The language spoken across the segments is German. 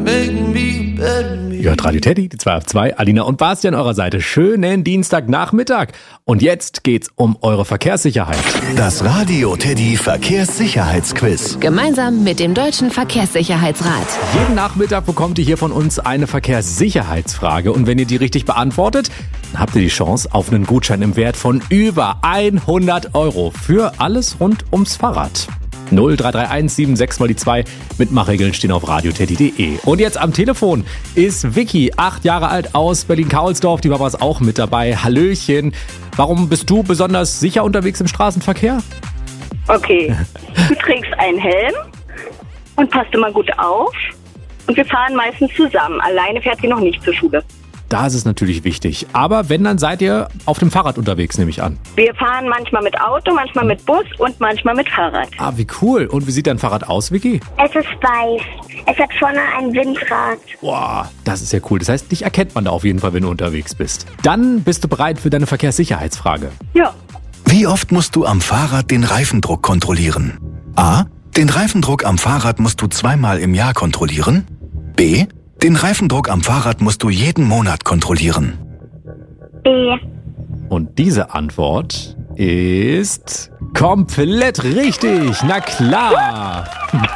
Ihr hört Radio Teddy, die 2 auf 2, Alina und Basti an eurer Seite. Schönen Dienstagnachmittag. Und jetzt geht's um eure Verkehrssicherheit. Das Radio Teddy Verkehrssicherheitsquiz. Gemeinsam mit dem Deutschen Verkehrssicherheitsrat. Jeden Nachmittag bekommt ihr hier von uns eine Verkehrssicherheitsfrage. Und wenn ihr die richtig beantwortet, dann habt ihr die Chance auf einen Gutschein im Wert von über 100 € für alles rund ums Fahrrad. 0331 76 mal die 2. Mitmachregeln stehen auf radioteddy.de. Und jetzt am Telefon ist Vicky, 8 Jahre alt, aus Berlin-Kaulsdorf. Die Mama ist auch mit dabei. Hallöchen. Warum bist du besonders sicher unterwegs im Straßenverkehr? Okay, du trägst einen Helm und passt immer gut auf. Und wir fahren meistens zusammen. Alleine fährt sie noch nicht zur Schule. Da ist es natürlich wichtig. Aber wenn, dann seid ihr auf dem Fahrrad unterwegs, nehme ich an. Wir fahren manchmal mit Auto, manchmal mit Bus und manchmal mit Fahrrad. Ah, wie cool. Und wie sieht dein Fahrrad aus, Vicky? Es ist weiß. Es hat vorne ein Windrad. Boah, das ist ja cool. Das heißt, dich erkennt man da auf jeden Fall, wenn du unterwegs bist. Dann bist du bereit für deine Verkehrssicherheitsfrage. Ja. Wie oft musst du am Fahrrad den Reifendruck kontrollieren? A. Den Reifendruck am Fahrrad musst du 2-mal im Jahr kontrollieren. B. Den Reifendruck am Fahrrad musst du jeden Monat kontrollieren. B. Und diese Antwort ist komplett richtig. Na klar.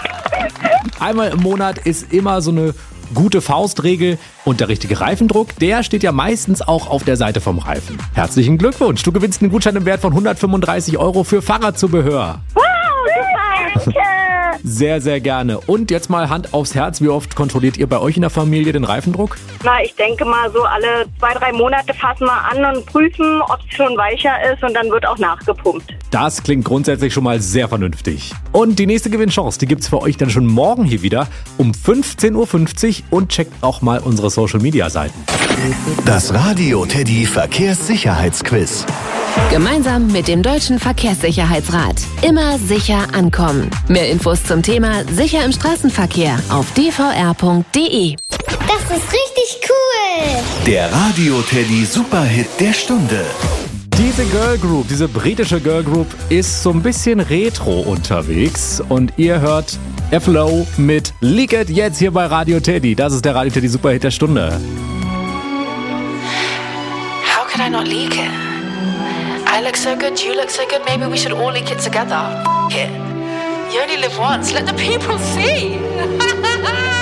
Einmal im Monat ist immer so eine gute Faustregel. Und der richtige Reifendruck, der steht ja meistens auch auf der Seite vom Reifen. Herzlichen Glückwunsch. Du gewinnst einen Gutschein im Wert von 135 € für Fahrradzubehör. Wow, super. Danke. Sehr, sehr gerne. Und jetzt mal Hand aufs Herz. Wie oft kontrolliert ihr bei euch in der Familie den Reifendruck? Na, ich denke mal so alle 2-3 Monate fassen wir an und prüfen, ob es schon weicher ist und dann wird auch nachgepumpt. Das klingt grundsätzlich schon mal sehr vernünftig. Und die nächste Gewinnchance, die gibt's für euch dann schon morgen hier wieder um 15:50 Uhr und checkt auch mal unsere Social-Media-Seiten. Das Radio Teddy Verkehrssicherheitsquiz. Gemeinsam mit dem Deutschen Verkehrssicherheitsrat. Immer sicher ankommen. Mehr Infos zum Thema Sicher im Straßenverkehr auf dvr.de. Das ist richtig cool. Der Radio Teddy Superhit der Stunde. Diese Girl Group, diese britische Girl Group ist so ein bisschen retro unterwegs und ihr hört Flow mit Leak It jetzt hier bei Radio Teddy. Das ist der Radio Teddy Superhit der Stunde. How could I not leak it? I look so good, you look so good, maybe we should all leak it together. F*** it. You only live once, let the people see.